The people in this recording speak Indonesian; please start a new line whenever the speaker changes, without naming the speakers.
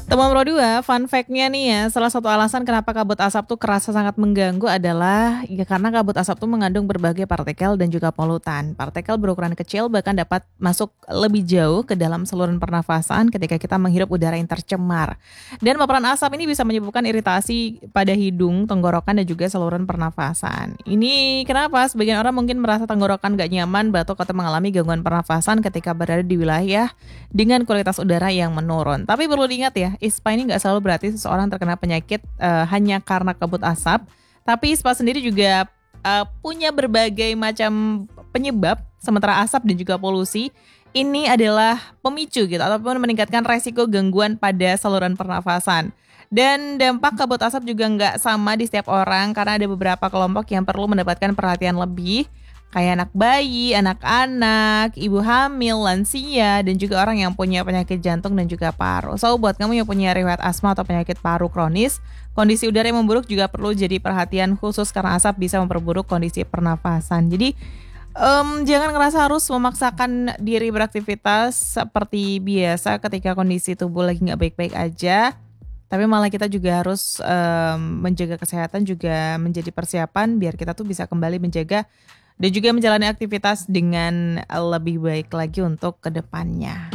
Teman Pro 2, fun fact-nya nih ya, salah satu alasan kenapa kabut asap tuh kerasa sangat mengganggu adalah ya karena kabut asap tuh mengandung berbagai partikel dan juga polutan. Partikel berukuran kecil bahkan dapat masuk lebih jauh ke dalam saluran pernafasan ketika kita menghirup udara yang tercemar. Dan paparan asap ini bisa menyebabkan iritasi pada hidung, tenggorokan dan juga saluran pernafasan. Ini kenapa sebagian orang mungkin merasa tenggorokan gak nyaman, batuk atau mengalami gangguan pernafasan ketika berada di wilayah dengan kualitas udara yang menurun. Tapi perlu diingat ya, ISPA ini nggak selalu berarti seseorang terkena penyakit hanya karena kabut asap. Tapi ISPA sendiri juga punya berbagai macam penyebab, sementara asap dan juga polusi ini adalah pemicu gitu ataupun meningkatkan resiko gangguan pada saluran pernafasan. Dan dampak kabut asap juga nggak sama di setiap orang karena ada beberapa kelompok yang perlu mendapatkan perhatian lebih, kayak anak bayi, anak-anak, ibu hamil, lansia, dan juga orang yang punya penyakit jantung dan juga paru. So, buat kamu yang punya riwayat asma atau penyakit paru kronis, kondisi udara yang memburuk juga perlu jadi perhatian khusus karena asap bisa memperburuk kondisi pernafasan. Jadi, jangan ngerasa harus memaksakan diri beraktivitas seperti biasa ketika kondisi tubuh lagi nggak baik-baik aja. Tapi malah kita juga harus menjaga kesehatan, juga menjadi persiapan biar kita tuh bisa kembali menjaga dan juga menjalani aktivitas dengan lebih baik lagi untuk kedepannya.